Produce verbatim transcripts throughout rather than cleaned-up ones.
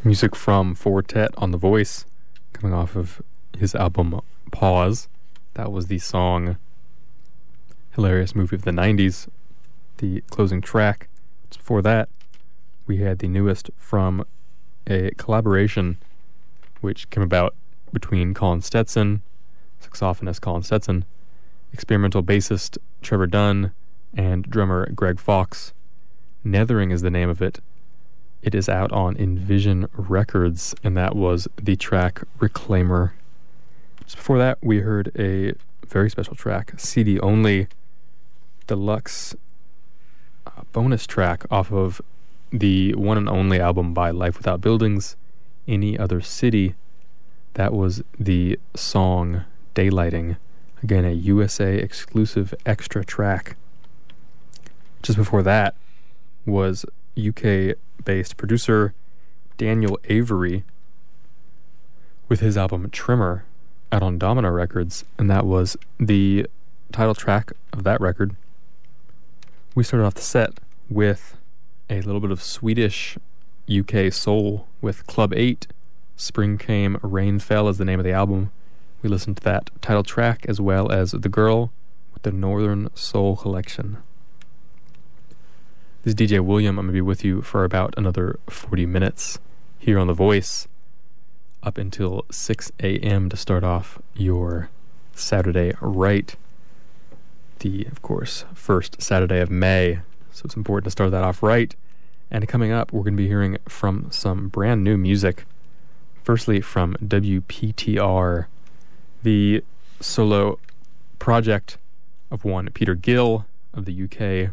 Music from Four Tet on The Voice, coming off of his album Pause. That was the song Hilarious Movie of the nineties, the closing track. Just before that, we had the newest from a collaboration which came about between Colin Stetson, saxophonist Colin Stetson, experimental bassist Trevor Dunn, and drummer Greg Fox. Nethering is the name of it. It is out on Envision Records, and that was the track Reclaimer. Just before that, we heard a very special track, C D only deluxe uh, bonus track off of the one and only album by Life Without Buildings, Any Other City. That was the song Daylighting. Again, a U S A exclusive extra track. Just before that was U K-based producer Daniel Avery with his album Trimmer out on Domino Records, and that was the title track of that record. We started off the set with a little bit of Swedish U K soul with Club eight. Spring Came, Rain Fell is the name of the album. We listened to that title track as well as The Girl with the Northern Soul Collection. This is D J William. I'm going to be with you for about another forty minutes here on The Voice up until six a.m. to start off your Saturday right. The, of course, first Saturday of May. So it's important to start that off right. And coming up, we're going to be hearing from some brand new music. Firstly, from W P T R, the solo project of one Peter Gill of the U K.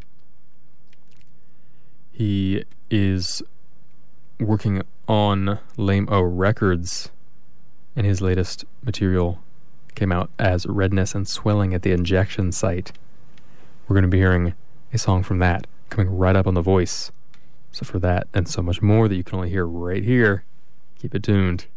He is working on Lame-O Records, and his latest material came out as Redness and Swelling at the Injection Site. We're going to be hearing a song from that coming right up on The Voice. So for that and so much more that you can only hear right here, keep it tuned.